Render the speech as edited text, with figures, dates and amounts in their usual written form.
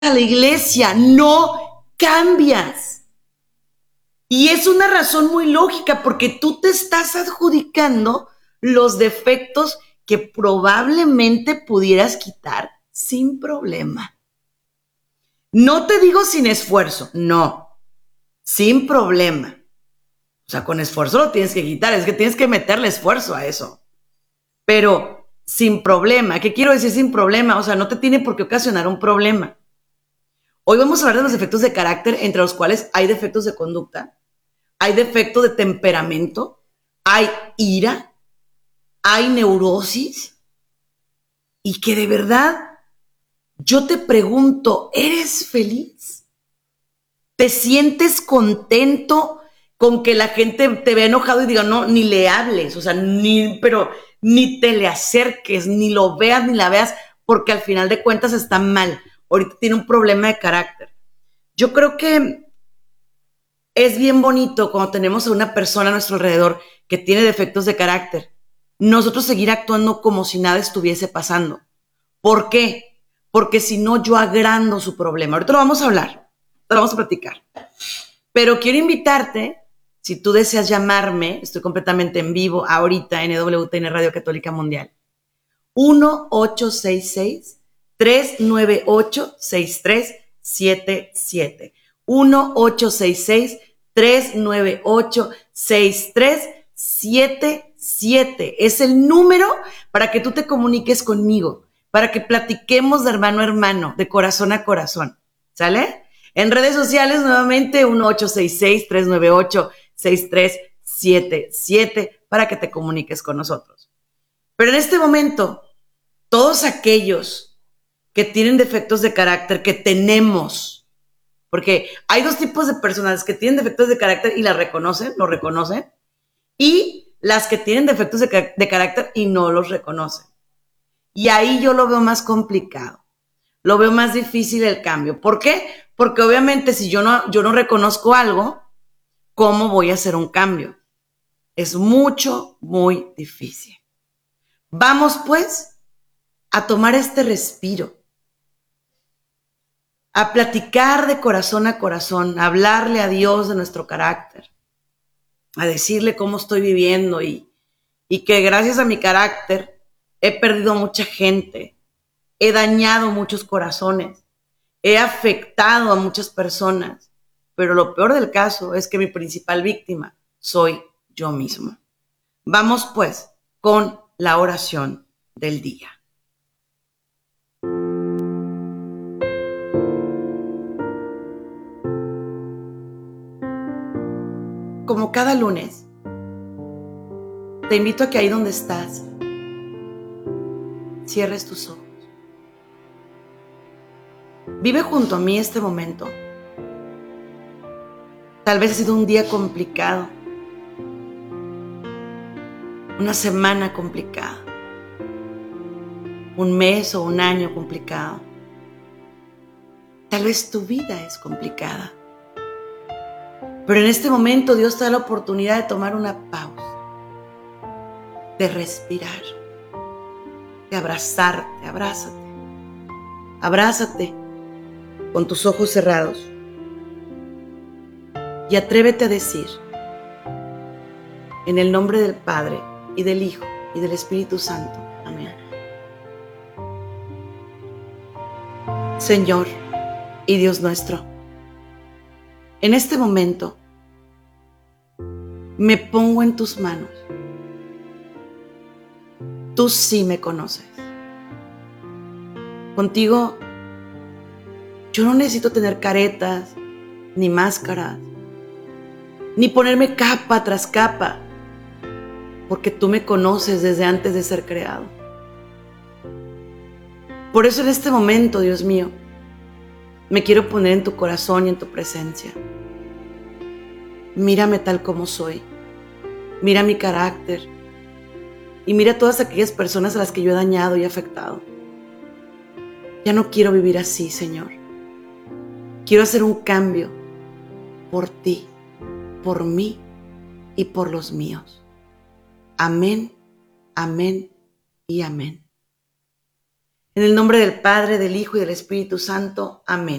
a la iglesia, no cambias. Y es una razón muy lógica porque tú te estás adjudicando los defectos que probablemente pudieras quitar sin problema. No te digo sin esfuerzo, no, sin problema. O sea, con esfuerzo lo tienes que quitar, es que tienes que meterle esfuerzo a eso. Pero sin problema, ¿qué quiero decir sin problema? O sea, no te tiene por qué ocasionar un problema. Hoy vamos a hablar de los defectos de carácter, entre los cuales hay defectos de conducta, hay defecto de temperamento, hay ira, hay neurosis, y que de verdad yo te pregunto, ¿eres feliz? ¿Te sientes contento con que la gente te vea enojado y diga, no, ni le hables, o sea, pero ni te le acerques, ni lo veas, ni la veas, porque al final de cuentas está mal? Ahorita tiene un problema de carácter. Yo creo que es bien bonito cuando tenemos a una persona a nuestro alrededor que tiene defectos de carácter, nosotros seguir actuando como si nada estuviese pasando. ¿Por qué? Porque si no, yo agrando su problema. Ahorita lo vamos a hablar, lo vamos a platicar. Pero quiero invitarte, si tú deseas llamarme, estoy completamente en vivo ahorita en EWTN Radio Católica Mundial. 1-866-398-6377. 1-866-398-6377. Es el número para que tú te comuniques conmigo, para que platiquemos de hermano a hermano, de corazón a corazón. ¿Sale? En redes sociales, nuevamente, 1-866-398-6377 para que te comuniques con nosotros. Pero en este momento, todos aquellos que tienen defectos de carácter, que tenemos, porque hay dos tipos de personas que tienen defectos de carácter y las reconocen, lo reconocen, y las que tienen defectos de carácter y no los reconocen. Y ahí yo lo veo más complicado, lo veo más difícil el cambio. ¿Por qué? Porque obviamente si yo no reconozco algo, ¿cómo voy a hacer un cambio? Es muy difícil. Vamos pues a tomar este respiro, a platicar de corazón a corazón, a hablarle a Dios de nuestro carácter, a decirle cómo estoy viviendo y que gracias a mi carácter he perdido mucha gente, he dañado muchos corazones, he afectado a muchas personas, pero lo peor del caso es que mi principal víctima soy yo mismo. Vamos pues con la oración del día. Como cada lunes, te invito a que ahí donde estás, cierres tus ojos. Vive junto a mí este momento. Tal vez ha sido un día complicado, una semana complicada, un mes o un año complicado. Tal vez tu vida es complicada. Pero en este momento Dios te da la oportunidad de tomar una pausa, de respirar, de abrazarte, abrázate con tus ojos cerrados y atrévete a decir, en el nombre del Padre y del Hijo y del Espíritu Santo, amén. Señor y Dios nuestro, en este momento me pongo en tus manos. Tú sí me conoces. Contigo yo no necesito tener caretas, ni máscaras, ni ponerme capa tras capa, porque tú me conoces desde antes de ser creado. Por eso en este momento, Dios mío, me quiero poner en tu corazón y en tu presencia. Mírame tal como soy. Mira mi carácter. Y mira todas aquellas personas a las que yo he dañado y afectado. Ya no quiero vivir así, Señor. Quiero hacer un cambio por ti, por mí y por los míos. Amén, amén y amén. En el nombre del Padre, del Hijo y del Espíritu Santo. Amén.